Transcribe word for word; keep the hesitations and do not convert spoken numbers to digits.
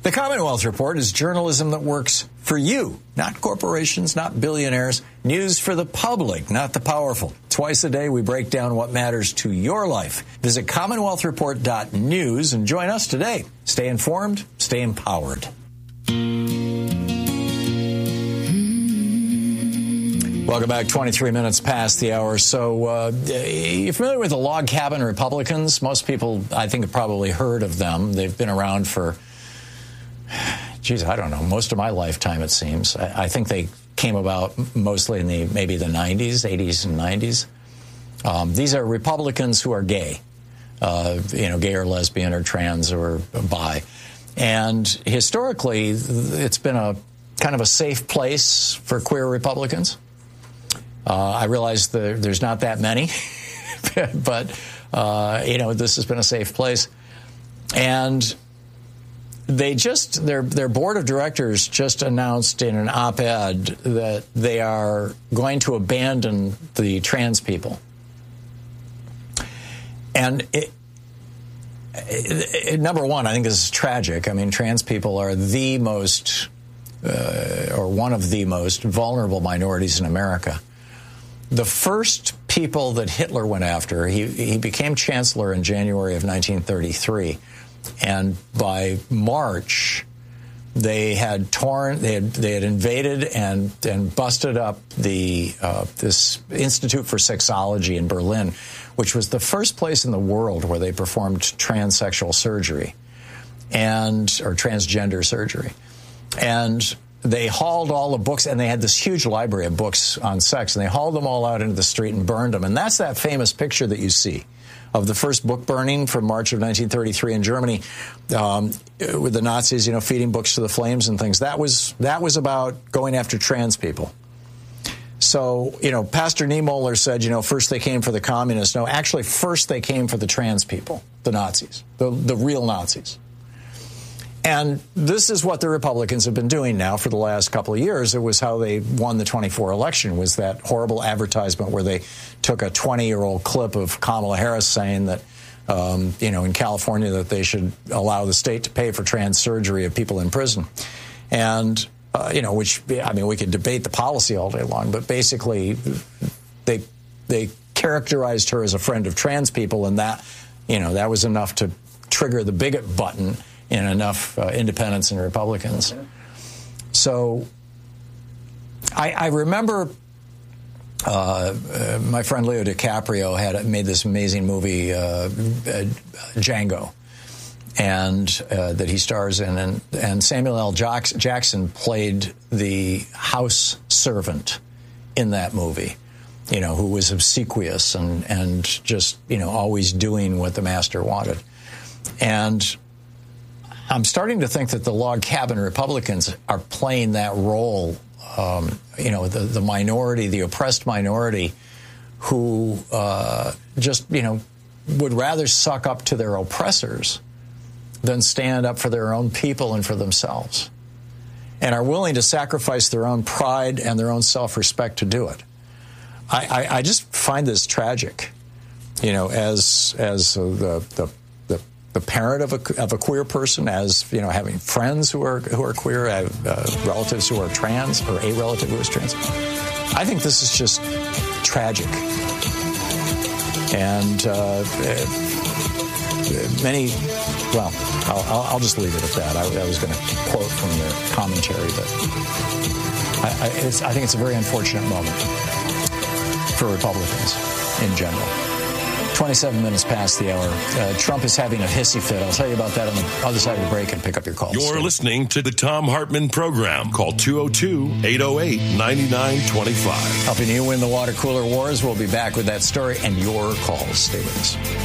The Commonwealth Report is journalism that works for you, not corporations, not billionaires. News for the public, not the powerful. Twice a day, we break down what matters to your life. Visit commonwealth report dot news and join us today. Stay informed, stay empowered. Welcome back. twenty-three minutes past the hour. So uh, you're familiar with the Log Cabin Republicans? Most people, I think, have probably heard of them. They've been around for, geez, I don't know, most of my lifetime, it seems. I, I think they came about mostly in the maybe the nineties, eighties and nineties. Um, these are Republicans who are gay, uh, you know, gay or lesbian or trans or bi. And historically, it's been a kind of a safe place for queer Republicans. Uh, I realize the, there's not that many, but, uh, you know, this has been a safe place. And they just, their, their board of directors just announced in an op-ed that they are going to abandon the trans people. And it, it, it, number one, I think this is tragic. I mean, trans people are the most, uh, or one of the most vulnerable minorities in America. The first people that Hitler went after, he, he became chancellor in January of nineteen thirty-three. And by March, they had torn, they had, they had invaded and, and busted up the uh, this Institute for Sexology in Berlin, which was the first place in the world where they performed transsexual surgery and or transgender surgery. And they hauled all the books, and they had this huge library of books on sex, and they hauled them all out into the street and burned them. And that's that famous picture that you see of the first book burning from March of nineteen thirty-three in Germany, um, with the Nazis, you know, feeding books to the flames and things. That was that was about going after trans people. So, you know, Pastor Niemöller said, you know, first they came for the communists. No, actually, first they came for the trans people, the Nazis, the, the real Nazis. And this is what the Republicans have been doing now for the last couple of years. It was how they won the twenty-four election, was that horrible advertisement where they took a twenty-year-old clip of Kamala Harris saying that, um, you know, in California that they should allow the state to pay for trans surgery of people in prison. And, uh, you know, which, I mean, we could debate the policy all day long, but basically they they characterized her as a friend of trans people, and that, you know, that was enough to trigger the bigot button in enough uh, independents and Republicans. So I, I remember uh, uh, my friend Leo DiCaprio had made this amazing movie, uh, uh, Django, and uh, that he stars in, and, and Samuel L. Jackson played the house servant in that movie, you know, who was obsequious and, and just, you know, always doing what the master wanted. And I'm starting to think that the Log Cabin Republicans are playing that role, um, you know, the, the minority, the oppressed minority, who uh, just, you know, would rather suck up to their oppressors than stand up for their own people and for themselves, and are willing to sacrifice their own pride and their own self-respect to do it. I, I, I just find this tragic, you know, as as uh, the the the parent of a, of a queer person, as, you know, having friends who are who are queer, have, uh, relatives who are trans, or a relative who is trans. I think this is just tragic. And uh, many, well, I'll, I'll just leave it at that. I, I was going to quote from the commentary, but I, I, it's, I think it's a very unfortunate moment for Republicans in general. twenty-seven minutes past the hour. Uh, Trump is having a hissy fit. I'll tell you about that on the other side of the break and pick up your calls. You're listening to the Thom Hartmann Program. Call two oh two, eight oh eight, nine nine two five. Helping you win the water cooler wars. We'll be back with that story and your calls. Stay with us.